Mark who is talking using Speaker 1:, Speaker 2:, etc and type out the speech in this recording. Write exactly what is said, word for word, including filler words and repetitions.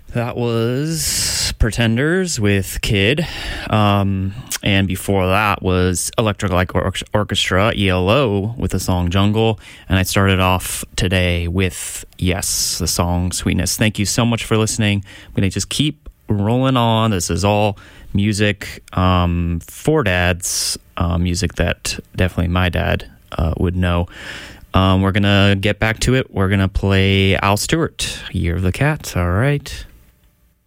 Speaker 1: That was Pretenders with Kid. Um, and before that was Electric Light Or- Orchestra, E L O, with the song Jungle. And I started off today with, yes, the song Sweetness. Thank you so much for listening. I'm going to just keep rolling on. This is all music um, for dads, uh, music that definitely my dad uh, would know. Um, we're going to get back to it. We're going to play Al Stewart, Year of the Cat. All right.